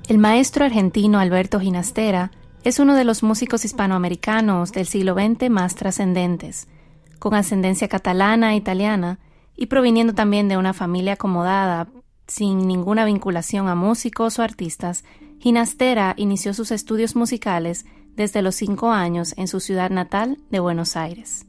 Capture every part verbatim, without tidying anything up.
El maestro argentino Alberto Ginastera es uno de los músicos hispanoamericanos del siglo veinte más trascendentes, con ascendencia catalana e italiana y proviniendo también de una familia acomodada, sin ninguna vinculación a músicos o artistas. Ginastera inició sus estudios musicales desde los cinco años en su ciudad natal de Buenos Aires.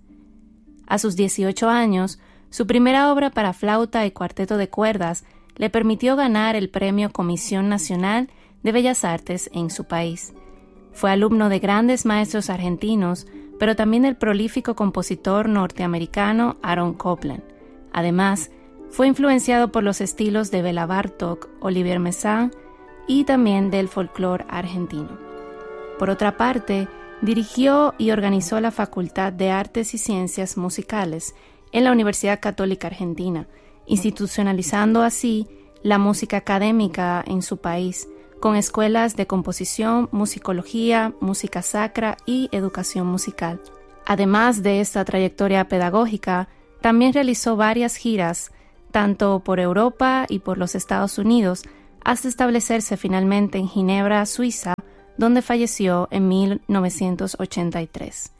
A sus dieciocho años, su primera obra para flauta y cuarteto de cuerdas le permitió ganar el premio Comisión Nacional de Bellas Artes en su país. Fue alumno de grandes maestros argentinos, pero también del prolífico compositor norteamericano Aaron Copland. Además, fue influenciado por los estilos de Béla Bartók, Olivier Messiaen y también del folclore argentino. Por otra parte, dirigió y organizó la Facultad de Artes y Ciencias Musicales en la Universidad Católica Argentina, institucionalizando así la música académica en su país, con escuelas de composición, musicología, música sacra y educación musical. Además de esta trayectoria pedagógica, también realizó varias giras, tanto por Europa y por los Estados Unidos, hasta establecerse finalmente en Ginebra, Suiza, donde falleció en mil novecientos ochenta y tres.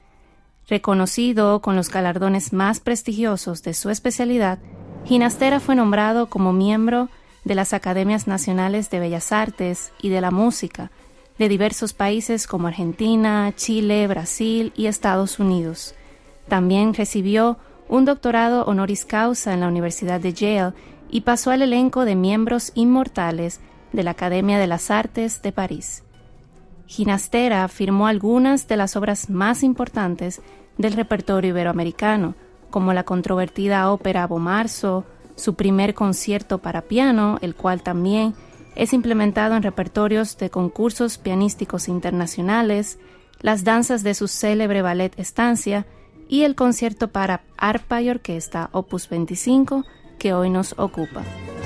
Reconocido con los galardones más prestigiosos de su especialidad, Ginastera fue nombrado como miembro de las Academias Nacionales de Bellas Artes y de la Música de diversos países como Argentina, Chile, Brasil y Estados Unidos. También recibió un doctorado honoris causa en la Universidad de Yale y pasó al elenco de miembros inmortales de la Academia de las Artes de París. Ginastera firmó algunas de las obras más importantes del repertorio iberoamericano, como la controvertida ópera Bomarzo, su primer concierto para piano, el cual también es implementado en repertorios de concursos pianísticos internacionales, las danzas de su célebre ballet Estancia y el concierto para arpa y orquesta Opus veinticinco, que hoy nos ocupa.